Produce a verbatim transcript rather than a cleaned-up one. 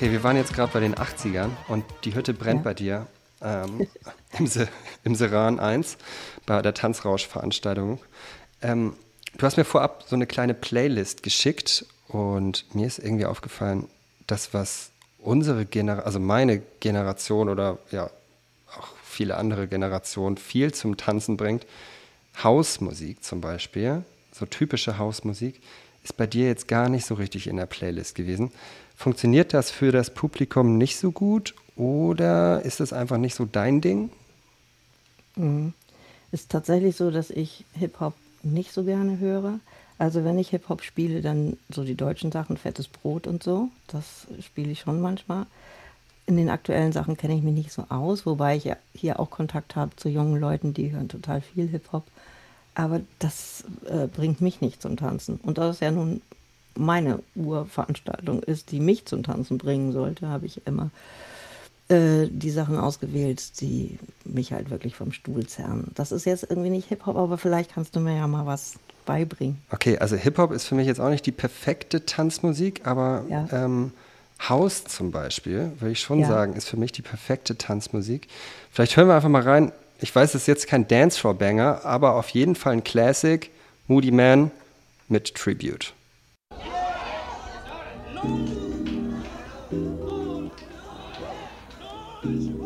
Okay, wir waren jetzt gerade bei den achtzigern und die Hütte brennt Ja. bei dir ähm, im, Se im Seran eins bei der Tanzrausch-Veranstaltung. Ähm, du hast mir vorab so eine kleine Playlist geschickt und mir ist irgendwie aufgefallen, das, was unsere Generation, also meine Generation oder ja auch viele andere Generationen viel zum Tanzen bringt, Hausmusik zum Beispiel, so typische Hausmusik, ist bei dir jetzt gar nicht so richtig in der Playlist gewesen. Funktioniert das für das Publikum nicht so gut oder ist das einfach nicht so dein Ding? Mhm. Ist tatsächlich so, dass ich Hip-Hop nicht so gerne höre. Also wenn ich Hip-Hop spiele, dann so die deutschen Sachen, Fettes Brot und so. Das spiele ich schon manchmal. In den aktuellen Sachen kenne ich mich nicht so aus, wobei ich ja hier auch Kontakt habe zu jungen Leuten, die hören total viel Hip-Hop. Aber das äh, bringt mich nicht zum Tanzen. Und das ist ja nun meine Urveranstaltung ist, die mich zum Tanzen bringen sollte, habe ich immer äh, die Sachen ausgewählt, die mich halt wirklich vom Stuhl zerren. Das ist jetzt irgendwie nicht Hip-Hop, aber vielleicht kannst du mir ja mal was beibringen. Okay, also Hip-Hop ist für mich jetzt auch nicht die perfekte Tanzmusik, aber Ja, ähm, House zum Beispiel, würde ich schon ja. sagen, ist für mich die perfekte Tanzmusik. Vielleicht hören wir einfach mal rein. Ich weiß, es ist jetzt kein Dancefloor-Banger, aber auf jeden Fall ein Classic, Moody Man mit Tribute. Thank you.